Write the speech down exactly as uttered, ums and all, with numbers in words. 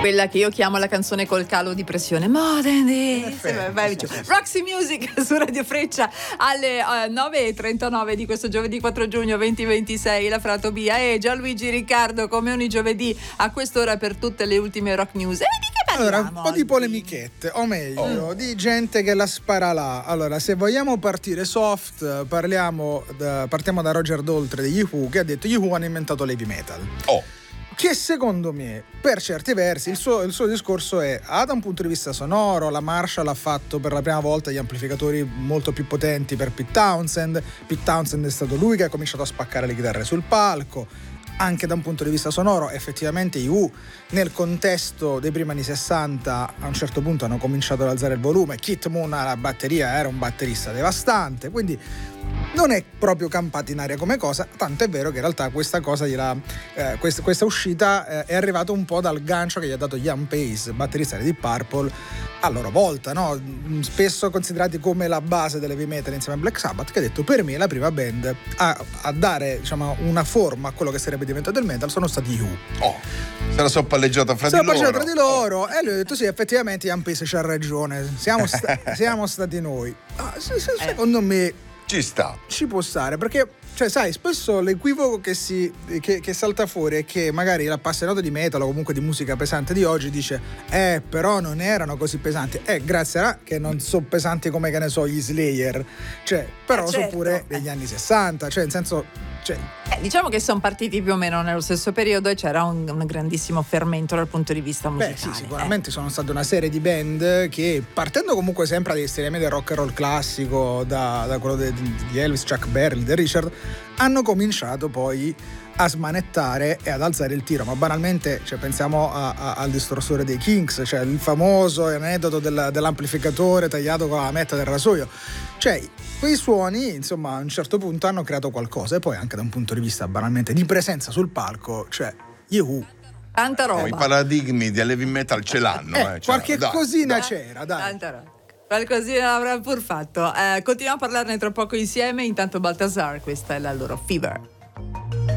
Quella che io chiamo la canzone col calo di pressione. Modern Days. Roxy Music su Radio Freccia alle uh, nove e trentanove di questo giovedì quattro giugno duemilaventisei. La Fratobia e Gianluigi Riccardo, come ogni giovedì a quest'ora, per tutte le ultime rock news. E di che parliamo? Allora, un po' di polemichette, o meglio, oh. di gente che la spara là. Allora, se vogliamo partire soft, parliamo da, partiamo da Roger Daltrey degli U, che ha detto: gli U hanno inventato l'heavy metal. Oh. Che secondo me, per certi versi, il suo, il suo discorso è: ah, da un punto di vista sonoro, la Marshall ha fatto per la prima volta gli amplificatori molto più potenti per Pete Townshend. Pete Townshend è stato lui che ha cominciato a spaccare le chitarre sul palco. Anche da un punto di vista sonoro, effettivamente i U nel contesto dei primi anni sessanta a un certo punto hanno cominciato ad alzare il volume. Keith Moon alla batteria era un batterista devastante, quindi non è proprio campata in aria come cosa, tanto è vero che in realtà questa cosa gliela, eh, questa, questa uscita eh, è arrivata un po' dal gancio che gli ha dato Ian Pace, batterista di Deep Purple, a loro volta, no? Spesso considerati come la base dell'heavy metal insieme a Black Sabbath, che ha detto: per me la prima band a, a dare, diciamo, una forma a quello che sarebbe diventato il metal sono stati U. Oh, se la sono palleggiata fra se di loro. Se la palleggiata tra di loro. E lui ha detto: sì, effettivamente Ian Pace c'ha ragione, siamo, sta- siamo stati noi. Ah, se, se, secondo me ci sta, ci può stare, perché, cioè, sai, spesso l'equivoco che si che, che salta fuori è che magari l'appassionato di metal o comunque di musica pesante di oggi dice: eh, però non erano così pesanti. Eh, grazie a che non sono pesanti come, che ne so, gli Slayer. Cioè, però eh, sono certo. pure degli anni sessanta, cioè, nel senso, cioè, eh, diciamo che sono partiti più o meno nello stesso periodo e c'era un, un grandissimo fermento dal punto di vista musicale. Beh, sì, sicuramente eh. sono state una serie di band che, partendo comunque sempre dagli stilemi del rock and roll classico, da, da quello di, di Elvis, Chuck Berry, di Richard, hanno cominciato poi a smanettare e ad alzare il tiro. Ma banalmente, cioè, pensiamo a, a, al distorsore dei Kinks, cioè il famoso aneddoto del, dell'amplificatore tagliato con la lametta del rasoio. Cioè, quei suoni, insomma, a un certo punto hanno creato qualcosa. E poi anche da un punto di vista banalmente di presenza sul palco, cioè gli U, tanta roba. I paradigmi di heavy metal ce l'hanno. Eh, eh, qualche dai, cosina dai. c'era, dai. Tanta roba. Qualcosina l'avrà pur fatto. Eh, continuiamo a parlarne tra poco insieme. Intanto Balthazar, questa è la loro Fever.